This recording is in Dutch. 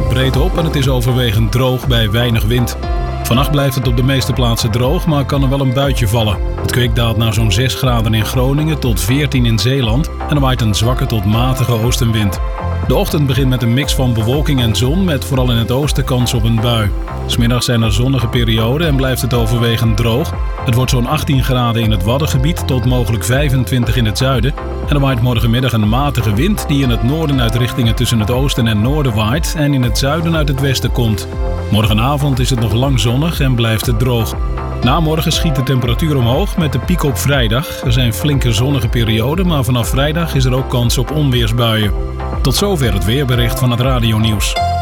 breed op en het is overwegend droog bij weinig wind. Vannacht blijft het op de meeste plaatsen droog, maar kan er wel een buitje vallen. Het kwik daalt naar zo'n 6 graden in Groningen tot 14 in Zeeland en er waait een zwakke tot matige oostenwind. De ochtend begint met een mix van bewolking en zon, met vooral in het oosten kans op een bui. 's Middags zijn er zonnige perioden en blijft het overwegend droog. Het wordt zo'n 18 graden in het Waddengebied tot mogelijk 25 in het zuiden. En er waait morgenmiddag een matige wind die in het noorden uit richtingen tussen het oosten en noorden waait en in het zuiden uit het westen komt. Morgenavond is het nog lang zonnig en blijft het droog. Na morgen schiet de temperatuur omhoog met de piek op vrijdag. Er zijn flinke zonnige perioden, maar vanaf vrijdag is er ook kans op onweersbuien. Tot zover het weerbericht van het Radio Nieuws.